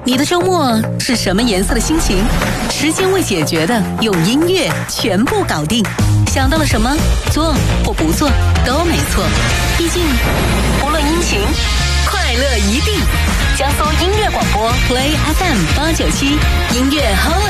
你的周末是什么颜色的心情？时间未解决的，用音乐全部搞定。想到了什么，做或不做都没错。毕竟，不论阴晴，快乐一定。江苏音乐广播 Play FM 897，音乐 Home